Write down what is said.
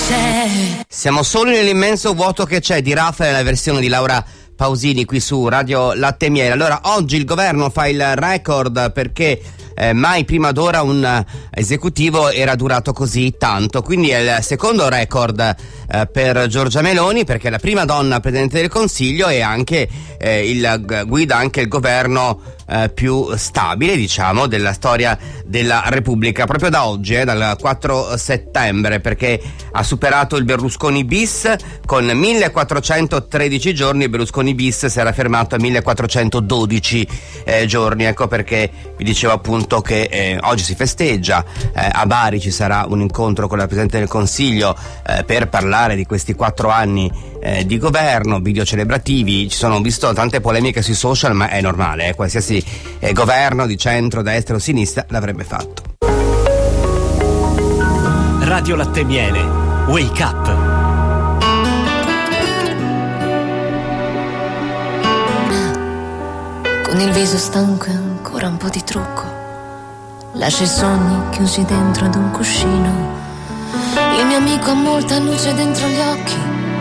Siamo solo nell'immenso vuoto che c'è di Raffa nella versione di Laura Pausini qui su Radio Latte e Miele. Allora, oggi il governo fa il record perché mai prima d'ora un esecutivo era durato così tanto, quindi è il secondo record per Giorgia Meloni, perché è la prima donna Presidente del Consiglio e anche guida anche il governo più stabile, diciamo, della storia della Repubblica, proprio da oggi, dal 4 settembre, perché ha superato il Berlusconi bis con 1413 giorni. Il Berlusconi bis si era fermato a 1412 giorni. Ecco perché vi dicevo appunto che oggi si festeggia, a Bari ci sarà un incontro con la Presidente del Consiglio per parlare di questi 4 anni di governo, video celebrativi. Ci sono visto tante polemiche sui social, ma è normale, qualsiasi governo di centro, destra o sinistra l'avrebbe fatto. Radio Latte e Miele, Wake Up. Con il viso stanco e ancora un po' di trucco, lascia i sogni chiusi dentro ad un cuscino. Il mio amico ha molta luce dentro gli occhi,